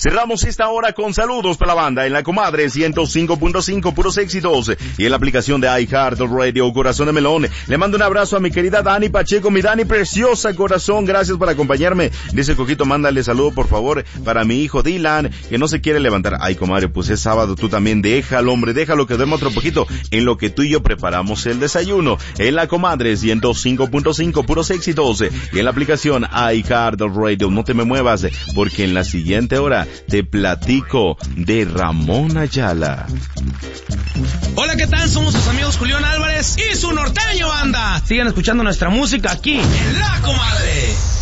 Cerramos esta hora con saludos para la banda en la comadre 105.5 puros éxitos y en la aplicación de iHeart Radio Corazón de Melón. Le mando un abrazo a mi querida Dani Pacheco, mi Dani preciosa corazón, gracias por acompañarme. Dice Coquito, mándale saludo por favor para mi hijo Dylan, que no se quiere levantar. Ay, comadre, pues es sábado, tú también déjalo, hombre, déjalo que duerma otro poquito en lo que tú y yo preparamos el desayuno. En la comadre 105.5 puros éxitos y en la aplicación iHeart Radio. No te me muevas porque en la siguiente hora te platico de Ramón Ayala. Hola, ¿qué tal? Somos sus amigos Julián Álvarez y su norteño banda. Sigan escuchando nuestra música aquí en La Comadre.